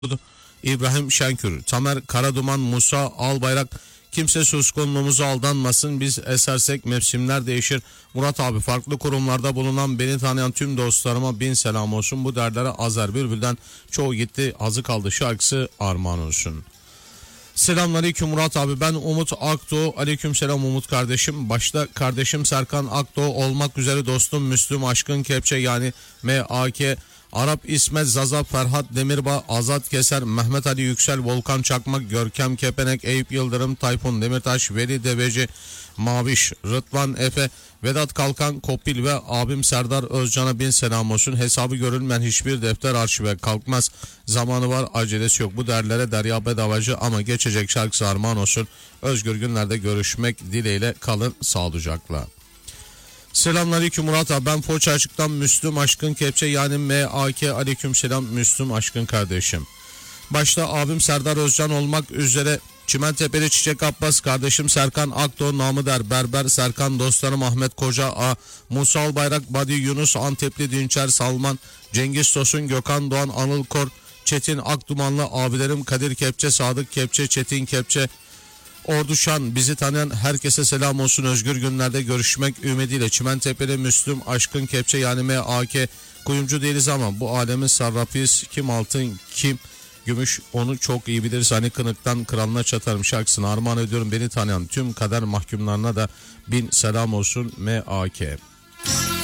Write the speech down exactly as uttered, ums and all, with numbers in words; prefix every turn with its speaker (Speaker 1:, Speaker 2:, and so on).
Speaker 1: İbrahim Şenkür, Tamer Karaduman, Musa Albayrak, kimse suskunluğumuza aldanmasın, biz esersek mevsimler değişir. Murat abi, farklı kurumlarda bulunan beni tanıyan tüm dostlarıma bin selam olsun. Bu dertlere Azer Bülbül'den çoğu gitti azı kaldı şarkısı armağan olsun. Selamünaleyküm Murat abi, ben Umut Akdoğu. Aleyküm selam Umut kardeşim. Başta kardeşim Serkan Akdoğu olmak üzere dostum Müslüm Aşkın Kepçe yani M A K, Arap İsmet, Zaza, Ferhat Demirbağ, Azat Keser, Mehmet Ali Yüksel, Volkan Çakmak, Görkem Kepenek, Eyüp Yıldırım, Tayfun Demirtaş, Veli Deveci, Maviş, Rıdvan Efe, Vedat Kalkan, Kopil ve abim Serdar Özcan'a bin selam olsun. Hesabı görülmeyen hiçbir defter arşive kalkmaz. Zamanı var, acelesi yok. Bu derlere derya bedavacı ama geçecek şarkısı armağan olsun. Özgür günlerde görüşmek dileğiyle, kalın sağlıcakla. Selamünaleyküm Murat abi, ben Foça Açık'tan Müslüm Aşkın Kepçe yani M A K. Aleyküm selam Müslüm Aşkın kardeşim. Başta abim Serdar Özcan olmak üzere Çimentepe'li Çiçek Abbas, kardeşim Serkan Akdoğu, namı der Berber Serkan, dostlarım Ahmet Koca A, Musa Albayrak, Badi Yunus, Antepli Dinçer Salman, Cengiz Tosun, Gökhan Doğan, Anıl Kor, Çetin Akdumanlı, abilerim Kadir Kepçe, Sadık Kepçe, Çetin Kepçe, Orduşan, bizi tanıyan herkese selam olsun. Özgür günlerde görüşmek ümidiyle. Çimentepe'li Müslüm Aşkın Kepçe yani M A K. Kuyumcu değiliz ama bu alemin sarrafıyız. Kim altın kim gümüş onu çok iyi biliriz. Hani kınıktan kralına çatarım şarkısını armağan ediyorum. Beni tanıyan tüm kader mahkumlarına da bin selam olsun. M A K.